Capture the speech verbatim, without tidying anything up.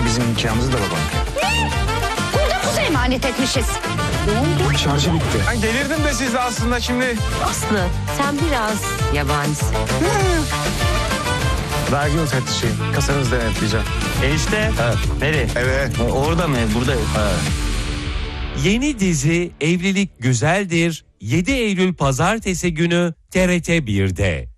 bizim nikahımızı da babam kıyar. Ne? Burada kuzu emanet etmişiz. Ne oldu? Şarjı bitti. Ben delirdim de siz de aslında şimdi. Aslı sen biraz yabanisin. Vergi müfettişiyim. Kasanızı denetleyeceğim. Enişte. Evet. Nereye? Evet. Orada mı? Burada. Evet. Yeni dizi Evlilik Güzeldir yedi Eylül Pazartesi günü T R T bir'de.